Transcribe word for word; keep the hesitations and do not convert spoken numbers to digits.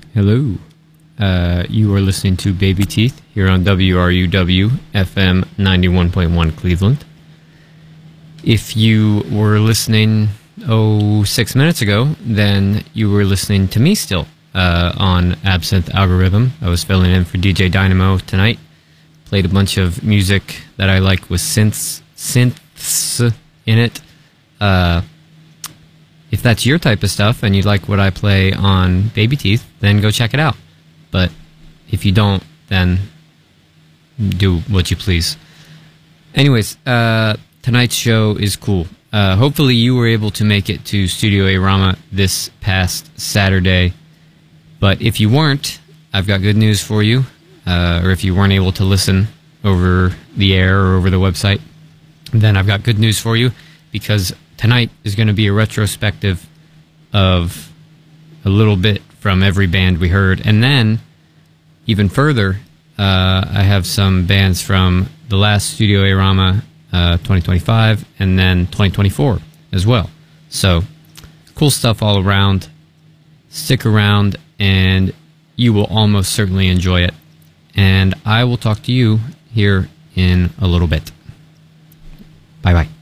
Hello. Uh, you are listening to Baby Teeth here on W R U W F M ninety-one point one Cleveland. If you were listening, oh, six minutes ago, then you were listening to me still uh, on Absinthe Algorithm. I was filling in for D J Dynamo tonight. Played a bunch of music that I like with synths, synths in it. Uh, if that's your type of stuff and you like what I play on Baby Teeth, then go check it out. But if you don't, then do what you please. Anyways, uh, tonight's show is cool. Uh, hopefully you were able to make it to Studio A Rama this past Saturday. But if you weren't, I've got good news for you. Uh, or if you weren't able to listen over the air or over the website, then I've got good news for you, because tonight is going to be a retrospective of a little bit from every band we heard. And then, even further, uh, I have some bands from the last Studio A Rama uh, twenty twenty-five and then twenty twenty-four as well. So, cool stuff all around. Stick around and you will almost certainly enjoy it. And I will talk to you here in a little bit. Bye-bye.